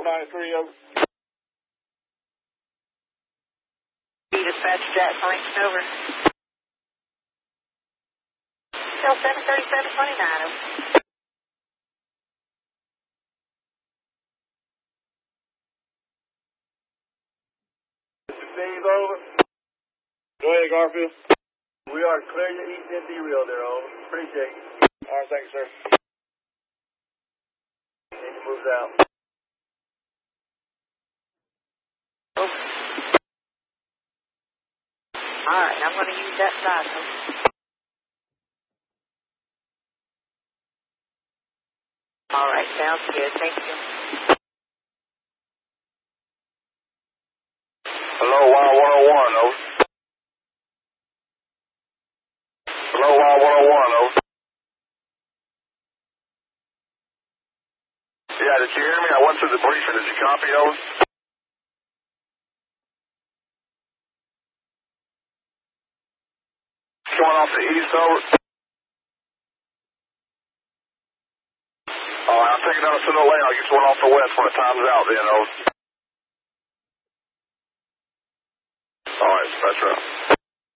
493, over. Dispatch Jack Lincoln, over. Still 73729, over. Steve, over. Go ahead, Garfield. We are clearing the East ND real there, over. Appreciate you. All right, thank you, sir. Engine moves out. Over. Alright, I'm going to use that side, over. Alright, sounds good. Thank you. Hello, Wild 101, over. Hello, Wild 101, over. Yeah, did you hear me? I went through the briefing. Did you copy, over? Coming off the east, over. All right, I'm taking down a center lane. I'll get one off the west when it time's out, then, over. All right, dispatch route.